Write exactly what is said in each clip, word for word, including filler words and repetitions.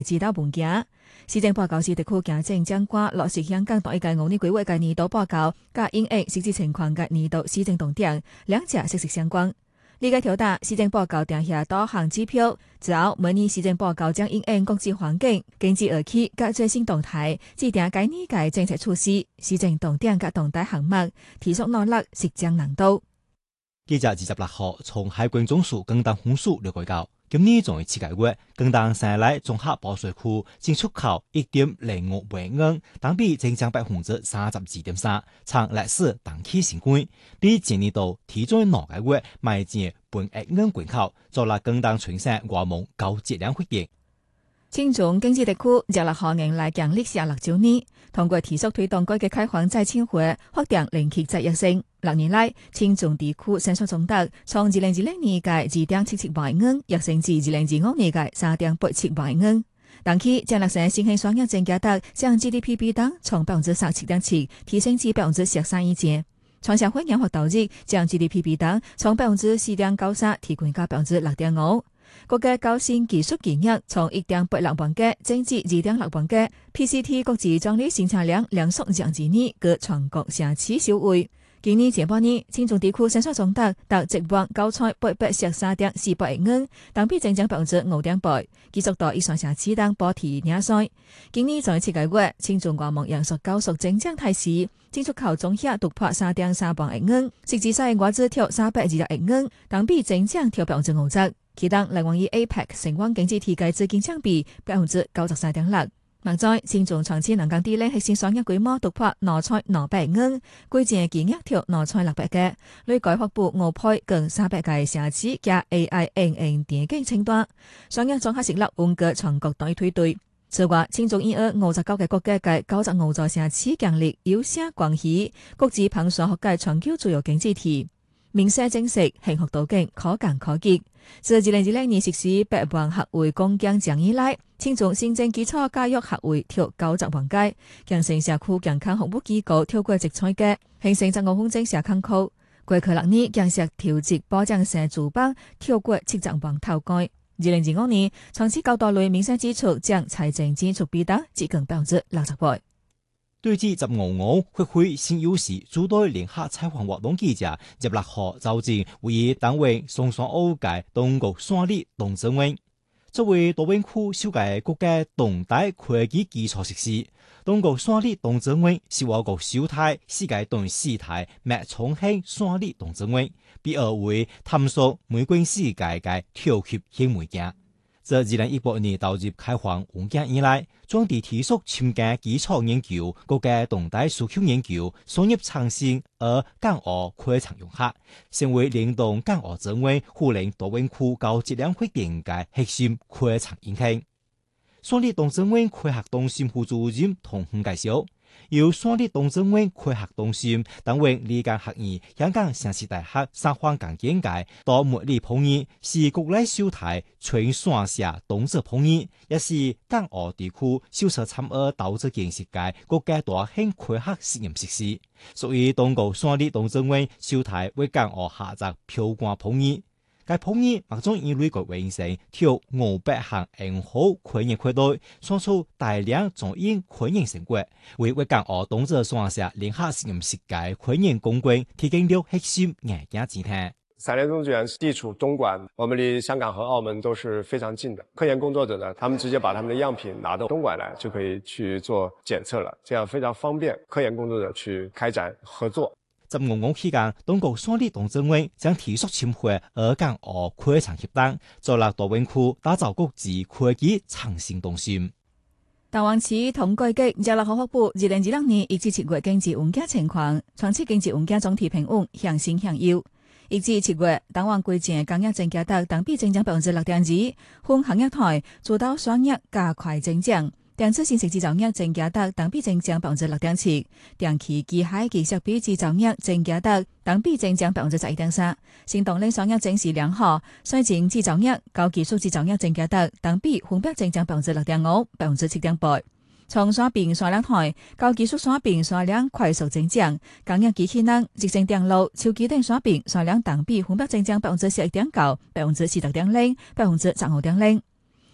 指導文件。施政報告是特區行政長官落實香港同一屆五年規劃嘅年度報告，甲應應實際情況嘅年度施政重點，兩者息息相關。呢個條答施政報告定下多項指標，之後每年施政報告將應應國際環境、經濟二期及最新動態，制定該年嘅政策措施、施政重點及重大項目，提速努力實踐難度。 記者二十六號從海關總署更當分署了解到，今年仲係七個月，更當山內綜合保稅庫淨出口一點零五萬元，當比增長百分之三十二點三，創歷史同期新高，比前年度提早兩個月邁進半億元關口，做了更當全省國民高質量發展。 青中經濟特區廿六號迎來強歷史六周年，通過提速推動改革開放再遷回，確定連續集約性。六年來，青中地區生產總值從二零二零年嘅二點七七萬元，躍升至二零二五年嘅三點八七萬元。當期將落成新興商業增加得將 G D P 比等從百分之十七點七提升至百分之十三以前。創社會研發導致將 G D P 比等從百分之四點九三提高到百分之六點五。國家高新技術建業從一點八六萬架增至二點六萬架 ，P C T 國際總理生產量兩縮兩之年嘅全國城市首位。今年前半年，青中地區生產總值達一萬九千八百十三點四百億元，同比增長百分之五點八，繼續到以上城市等保持領先。今年在七個月，青中國民營屬高速增長態勢，進出口總額突破三點三萬億元，實際上外資超三百二十億元，同比增長超百分之五十。其中，來往以 A P E C 成員經濟體嘅資金相比百分之九十三點六。目前，青中長期能夠帶領核心商業規模突破兩千兩百億元，規模金額超兩千六百個，累計發布五倍近三百個城市加 A I N N 電競清單，商業綜合實力穩居全國第一梯隊。此外，青中以二五十九個國家嘅九十五座城市強力有聲關係，國際評選學界全球主要經濟體。民生政策幸福途徑可幹可結。自二零二零年實施百萬學位攻堅戰以來，青中新增基礎教育學位超九十萬個，形成社區健康服務機構超過一千個，形成十五分鐘社康課。過去六年，建設調節保障社主辦超過七十萬頭蓋。二零二五年，長期高度類民生支出將財政支出比達接近百分之六十倍。 對此，十五號發揮新優勢，主導聯合採訪活動記者入六號召集會議單位松山澳界東國山里動植園。作為大灣區首屆國家動態科技基礎設施，東國山里動植園是我國首台世界第四台脈衝型山里動植園，被譽為探索每個世界嘅超級顯微鏡。自二零一八年投入開放環境以來，將地提速深耕基礎研究、國家動態需求研究、商業創新而港澳開採融合，成為聯動港澳資源、互聯大灣區高質量發展嘅核心開採引擎。山里動植園開發中心副主任唐鳳介紹，由山里動植園開發中心擔任理工學院香港城市大學生環境研究到茉莉碰園，是國內首台全山下動植碰園，也是港澳地區首次參與投資建設嘅國家大型開發實驗設施。所以東國山里動植園首台為港澳下集標杆碰園。該碰園目前以累計完成超五百項研發開研課題，創出大量專研開研成果，為為港澳東浙山下聯合實驗室嘅開研攻關提供了核心硬件資產。 散裂動植園地處東莞，我們離香港和澳門都是非常近的。科研工作者呢，他們直接把他們的樣品拿到東莞來，就可以去做檢測了，這樣非常方便科研工作者去開展合作。 十五號期間，東國山里動植園將提速深化而港澳開採協同，助力大灣區打造國際科技創新中心。 大灣區統計局廿六號發布二零二零年一至七月經濟環境情況，長期經濟環境總體平穩，向升向優。一至七月，大灣區淨工業增加值同比增長百分之六點二，分行業台主導雙業加快增長。電子信息製造業增加值同比增長百分之六點七，電氣機械技術比製造業增加值同比增長百分之十一點三。新動力商業正是良好，水晶製造業、高技術製造業增加值同比分別增長百分之六點五、百分之七點八。從刷屏刷量台，高技術刷屏刷量快速增長，工業機器人、集成電路、超機等刷屏刷量同比分別增長百分之十一點九、百分之四十點零、百分之十五點零。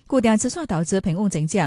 固定資產投資平穩增長。